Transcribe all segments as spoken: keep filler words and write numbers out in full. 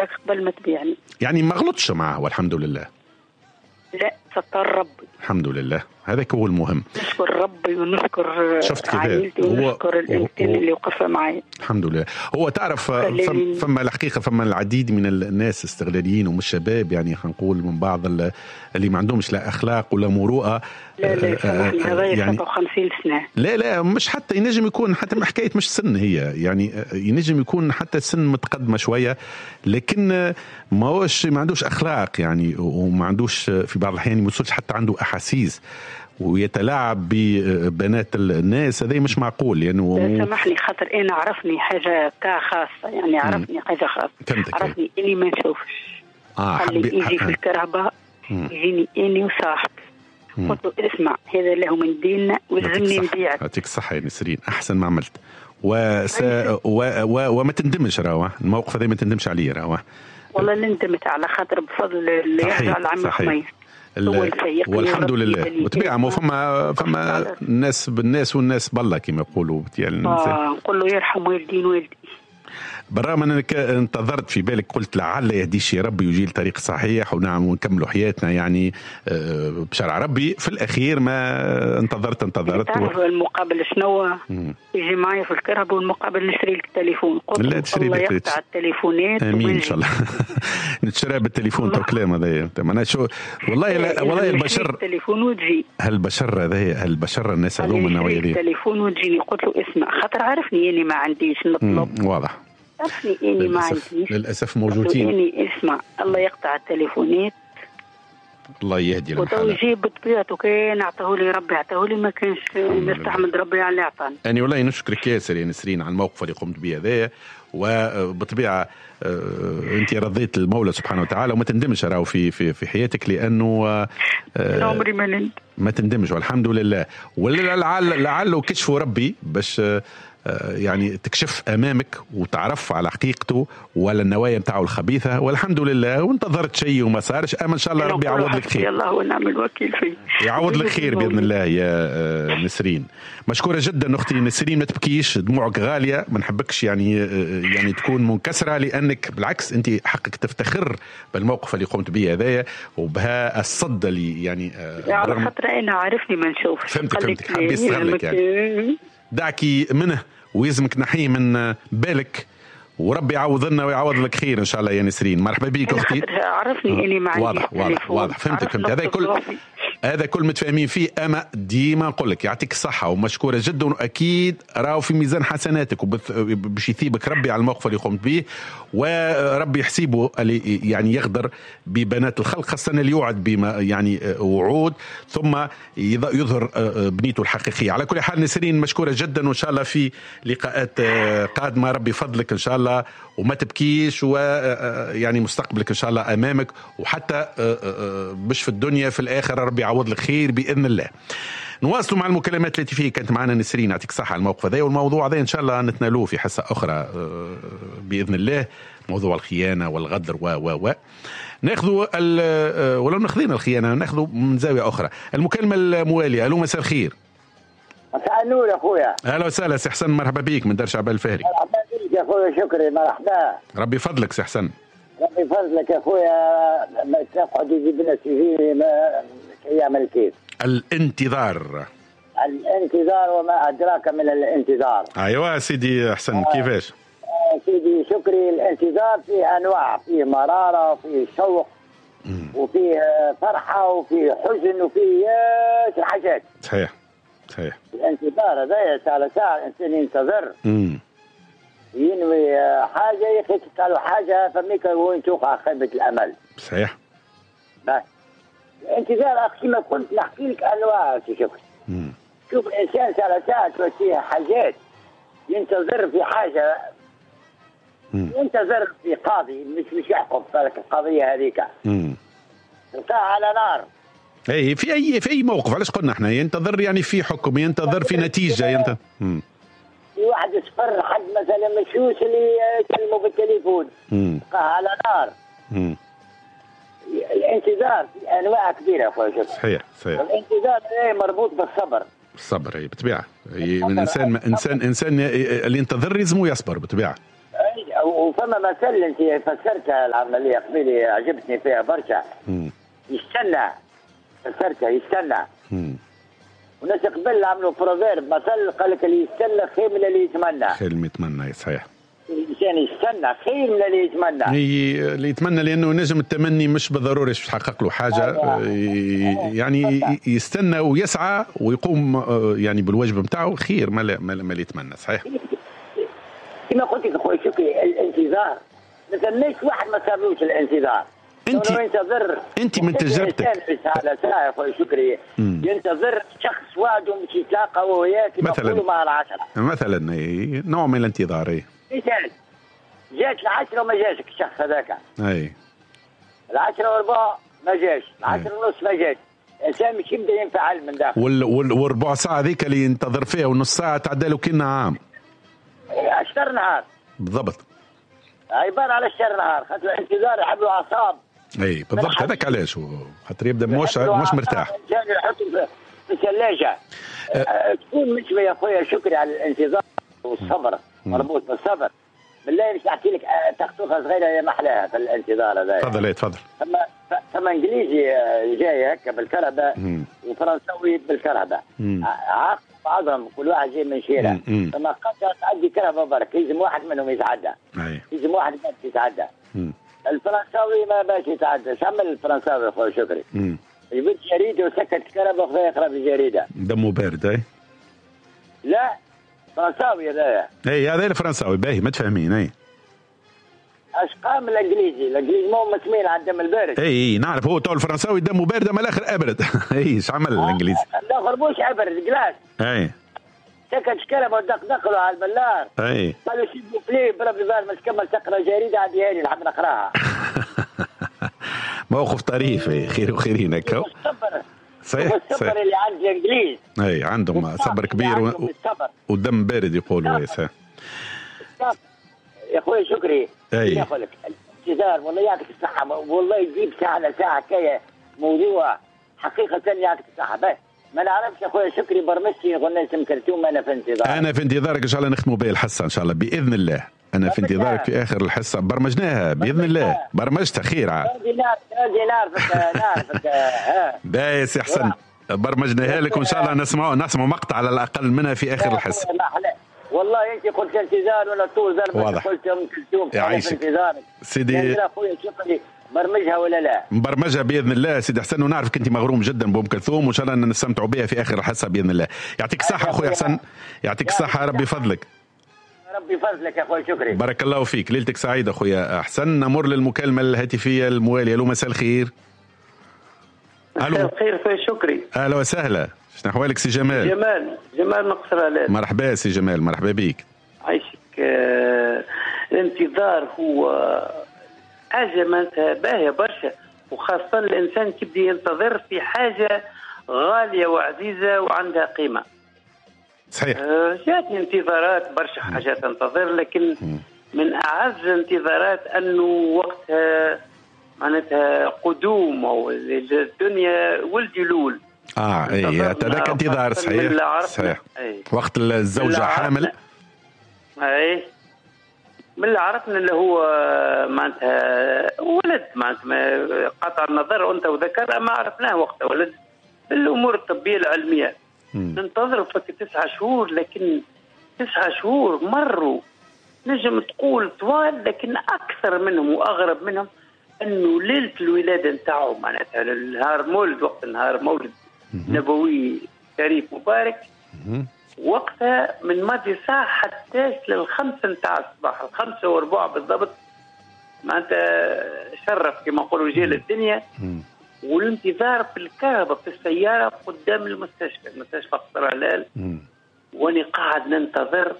نبيعك قبل ما تبيعني. يعني ما غلطش معه والحمد لله. لا ستر ربي الحمد لله، هذاك هو المهم. نشكر ربي ونشكر عائلتي ونشكر الانسان اللي وقف معي. الحمد لله. هو تعرف فم فما الحقيقه فما العديد من الناس استغلاليين ومش شباب، يعني خلينا نقول من بعض اللي ما عندهمش لا اخلاق ولا مروءه. لا لا سامحني هذا يعني سبعة وخمسين سنه. لا لا مش حتى ينجم يكون حتى حكايه مش سن، هي يعني ينجم يكون حتى سن متقدمه شويه، لكن ما هوش ما عندوش اخلاق يعني، وما عندوش في بعض الاحيان ما يوصلش حتى عنده احاسيس ويتلاعب ببنات الناس. هذا مش معقول يعني. لا سامحني خاطر انا عرفني حاجه كا خاصه يعني، عرفني حاجه خاصه، عرفني اني ما نشوفش. اه حبي يجي في الكرهبه يجيني اني وصاحبي، قلت له اسمع هذا له من ديننا ولازمني نبيعك. يعطيك الصحه يا نسرين، احسن ما عملت. وس... و... و... وما تندمش راهو الموقف هذا، ما تندمش عليه راهو. والله اللي ندمت على خاطر بفضل اللي يرجع العم خميس والحمد لله. وتبيع مو فما فما الناس بالناس والناس بالله كما يقولوا يعني. اه نقول له يرحم والدين والدي. بالرغم انك انتظرت في بالك قلت لعل يهديش يا ربي ويجي الطريق صحيح ونعم ونكملوا حياتنا يعني بشرع ربي، في الاخير ما انتظرت انتظرت تعرف و... المقابل شنو يجي معي في الكرهب، والمقابل نشري لك التليفون. قلت الله يقطع التليفونات. امين ان شاء الله. نتشرى بالتليفون تو كلام هذايا انا شو والله لا والله البشر التليفون وتجي هالبشر هذايا هالبشر الناس هذوما النوعيه دي التليفون وتجيني. قلت له اسمع خاطر عارفني اني ما عنديش نطلب. واضح. عرفني اني ما عنديش للاسف موجودين. اني اسمع الله يقطع التليفونات. الله يهدي الحال. وتوجيه بطبيعته كان اعطاه لي ربي اعطاه لي، ما كانش نستحمد ربي على اللي اعطاني. يعني والله نشكرك ياسر يا نسرين على الموقف اللي قمت به هذايا، وبطبيعه انت رضيت المولى سبحانه وتعالى وما تندمش راهو في في في حياتك، لانه عمري ما ندم ما تندمش والحمد لله. ولعل لعله كشفوا ربي باش يعني تكشف امامك وتعرف على حقيقته ولا النوايا نتاعو الخبيثه، والحمد لله. وانتظرت شيء وما صارش، اما ان شاء الله ربي يعوض لك خير. الله ونعم الوكيل فيه، يعوض لك خير باذن الله يا نسرين. مشكوره جدا اختي نسرين، ما تبكيش، دموعك غاليه، ما نحبكش يعني يعني تكون منكسره، لانك بالعكس انت حقك تفتخر بالموقف اللي قمت به هذايا وبها الصد اللي يعني على خاطر انا عارفني ما نشوفش. فهمتك فهمتك حبي يسهلك يعني. دعكي منه ويزمك نحيه من بالك، وربي يعوض لنا ويعوض لك خير ان شاء الله يا نسرين. مرحبا بك اختي. عرفني اني معي واضح واضح واضح فهمتك فهمت. هذا كل هذا كل متفاهمين فيه. اما ديما نقول لك يعطيك الصحه ومشكوره جدا، واكيد راهو في ميزان حسناتك وباش يثيبك ربي على الموقف اللي قمت به، وربي يحسيبه اللي يعني يغدر ببنات الخلق، خاصه اللي يوعد بما يعني وعود ثم يظهر بنيته الحقيقيه. على كل حال نسرين مشكوره جدا، وان شاء الله في لقاءات قادمه ربي فضلك ان شاء الله، وما تبكيش، ويعني مستقبلك ان شاء الله امامك، وحتى مش في الدنيا في الاخره ربي يعوض لك خير باذن الله. نواصلوا مع المكالمات التي فيه كانت معنا نسرين، يعطيك الصحه على الموقف هذا، والموضوع هذا ان شاء الله نتناولوه في حصه اخرى باذن الله، موضوع الخيانه والغدر و و و ناخذوا ولو ناخذين الخيانه ناخذوا من زاويه اخرى. المكالمه المواليه. الو مساء الخير. مساء النور يا اخويا. اهلا وسهلا سي حسن، مرحبا بك من دار شعبان الفهري. مرحبا بك يا اخويا، شكرا. مرحبا. ربي فضلك سي حسن. ربي فضلك يا اخويا، ما تقعد يجيب لنا سيفي ما يعمل كيف. الانتظار. الانتظار وما ادراك من الانتظار. ايوه سيدي حسن. آه. كيفاش؟ آه سيدي شكري، الانتظار فيه انواع، فيه مراره وفيه شوق وفيه فرحه وفيه حزن وفيه حاجات. صحيح صحيح. الانتظار هذا ساعه ساعه الانسان ينتظر امم ينوي حاجه، يا اخي تسالوا حاجه فميك وين توقع خيبه الامل. صحيح. بس الانتظار اخي كما قلت نحكي لك انواع. شوف امم شوف الانسان ساعه ساعه توجيه حاجات، ينتظر في حاجه، مم. ينتظر في قاضي مش مش يحكم في القضيه هذيك، امم تلقاه على نار. اي في اي في اي موقف، علاش قلنا احنا ينتظر يعني في حكم، ينتظر في نتيجه، ينتظر امم في واحد يصفر حد مثلا مشوش اللي يكلمه بالتليفون، تلقاه على نار. امم الانتظار في انواع كبيره اخويا. صحيح صحيح. الانتظار مربوط بالصبر. الصبر اي بطبيعه. الانسان انسان انسان اللي ينتظر لازم يصبر بطبيعه. اي وفما مثل انت فسرتها العمليه قبيله عجبتني فيها برشا. يستنى فسرتها يستنى. وناس قبل عملوا بروفيرب مثل قال لك اللي يستنى خير من اللي يتمنى. خير من يتمنى صحيح. الانسان يستنى خير من اللي يتمنى. اللي يتمنى لانه نجم التمني مش بالضروره باش يحقق له حاجه. يعني يستنى ويسعى ويقوم يعني بالواجب نتاعو خير ما ما اللي يتمنى صحيح. كما قلت لك اخوي شكري الانتظار ما ثماش واحد ما صارلوش الانتظار. انت ينتظر انت من تجربتك على ساعه اخوي شكري ينتظر شخص واحد باش يتلاقى وياه كما يقولوا مع العشره مثلا نوع من الانتظار. اي مثال جات العشره وما جاش الشخص هذاك. اي العشره وربع ما جاش، العشره ونص ما جاش، الانسان مش يبدا ينفعل من داخل. وال وال والربع ساعه ذيك اللي ينتظر فيها ونص ساعه تعدى له كنا عام. عشر نهار بالضبط. عباره على عشر نهار خاطر الانتظار يحب له اعصاب. اي بالضبط هذاك علاش خاطر يبدا مش مش مرتاح. يحطه في الثلاجه. أه تكون مشوي يا خويا شكري على الانتظار والصبر مربوط بالصبر. بالله مش نحكي لك تخطوخه صغيره يا محلاها في الانتظار هذا. تفضل تفضل. ثم ثم انجليزي جاي هكا بالكهرباء وفرنساوي بالكهرباء عاق بعضهم كل واحد جاي من شارع. ثم قطع تعدي كهرباء برك لازم واحد منهم يتعدى. لازم واحد بس يتعدى. الفرنساوي ما باش يتعدى. شو عمل الفرنساوي اخوي شكري؟ يبث جريده وسكت الكهرباء وخذ يقرا في الجريده. دمه بارد. اي لا فرنساوي هذايا. اي هذا الفرنساوي باهي متفاهمين. اي اش قام الانجليزي؟ الانجليزي مو مسمين على الدم البارد. اي نعرف هو تو الفرنساوي دمه بارد اما الاخر ابرد. اي ايش عمل الانجليزي؟ لا غربوش ابرد جلاس. اي سكت الكهرباء ودق دقلوا على البلار. اي قالوا سيبوا بلي بربي بعد ما تكمل تقرا جريده عادي هاني نحب نقراها. موقف طريف. خير وخيرين هكا. صحيح الصبر اللي عند الانجليز. اي عندهم صبر كبير و... ودم بارد يقولوا. يا سلام يا اخوي شكري. اي يقول لك الانتظار والله يعطيك الصحه والله يجيب ساعه لساعه كاية موضوع حقيقه يعطيك الصحه. بس ما نعرفش يا اخوي شكري برمجتي قلنا اسم كرتوم. انا في انتظار انا في انتظارك ان شاء الله نختموا به الحصه ان شاء الله باذن الله. انا في انتظارك في اخر الحصه برمجناها باذن الله. برمجتها خير عاد. دينار نعرفك نعرفك. ها بايس احسن برمجناها لك وان شاء الله نسمعوا نسمعوا مقطع على الاقل منها في اخر الحصه. والله انت قلت انتظار ولا طول ضربه قلت ام كلثوم في انتظارك سيدي اخويا شكري. برمجها ولا لا؟ برمجها باذن الله سيدي حسن. ونعرفك انت مغروم جدا بام كلثوم وان شاء الله نستمتعوا بها في اخر الحصه باذن الله. يعطيك الصحه اخويا حسن. يعطيك الصحه ربي يفضلك. ربي فضلك يا اخوي شكري. بارك الله فيك. ليلتك سعيده اخويا حسن. نمر للمكالمه الهاتفيه المواليه. الو مساء الخير. الو الخير اخويا شكري. اهلا وسهلا. شنو احوالك سي جمال؟ جمال جمال نقصر عليك. مرحبا سي جمال. مرحبا بك. عايشك. آه الانتظار هو حاجه معناتها باهيه برشا وخاصه الانسان كيبدا ينتظر في حاجه غاليه وعزيزه وعندها قيمه. صحيح. آه جاتني انتظارات برشا حاجات انتظر لكن من اعز الانتظارات انه وقتها معناتها قدوم او الدنيا ولدي لول. اه اي هذاك انتظار صحيح. صحيح. وقت الزوجه حامل. اي من اللي عرفنا اللي هو معناتها ولد معناتها قطع النظر انت وذكر ما عرفناه وقتها ولد بالامور الطبيه العلميه. ننتظر فك تسعة شهور لكن تسعة شهور مروا نجم تقول طوال لكن اكثر منهم واغرب منهم انه ليله الولاده نتاعو معناتها النهار مولد وقت نهار مولد نبوي شريف مبارك وقتها من ماضي ساعة حتى للخمسة نتاع الصباح الخمسة وربع بالضبط معناتها شرف كما نقولوا رجال الدنيا. والانتظار في الكهرباء في السيارة قدام المستشفى مستشفى قصر هلال واني قاعد ننتظر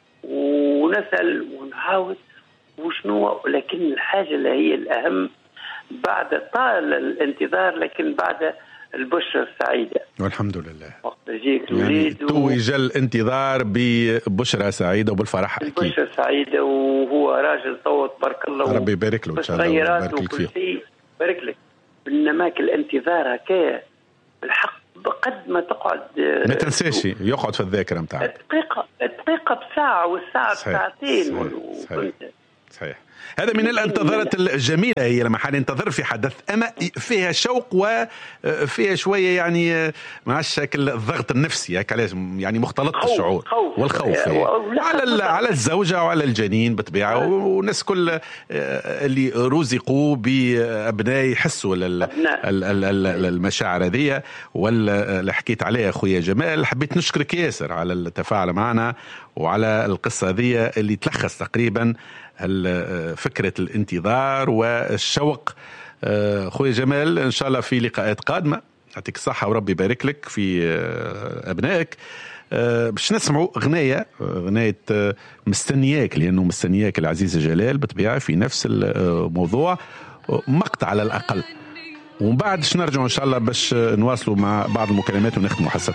ونسأل ونحاول وشنو. لكن الحاجة اللي هي الأهم بعد طال الانتظار لكن بعد البشرة السعيدة والحمد لله وقت يجيك الوليد يعني توج الانتظار ببشرة سعيدة وبالفرح أكيد. بشرة سعيدة وهو راجل صوت بارك الله ربي يبارك له إن شاء الله ويبارك لك فيه. بارك لك. إنما الانتظار هكايا بالحق قد ما تقعد ما تنساش يقعد في الذاكرة متاعك. الدقيقة الدقيقة بساعة والساعة بساعتين. صحيح. صحيح. صحيح. هذا من الانتظارات الجميلة هي لما حال ينتظر في حدث أما فيها شوق وفيها شوية يعني مع الشكل الضغط النفسي يعني مختلط الشعور والخوف على على الزوجة وعلى الجنين بالطبيعة والناس كل اللي رزقوا بأبناء يحسوا المشاعر هذه واللي حكيت عليها أخويا جمال. حبيت نشكرك ياسر على التفاعل معنا وعلى القصة هذه اللي تلخص تقريبا فكرة الانتظار والشوق. أخوي جمال إن شاء الله في لقاءات قادمة، يعطيك الصحة وربي يبارك لك في أبنائك. باش نسمعوا غناية غناية مستنياك، لأنه مستنياك العزيزة جلال بطبيعة في نفس الموضوع، مقطع على الأقل، ومن بعد نرجع إن شاء الله باش نواصلوا مع بعض المكالمات ونختموا حصة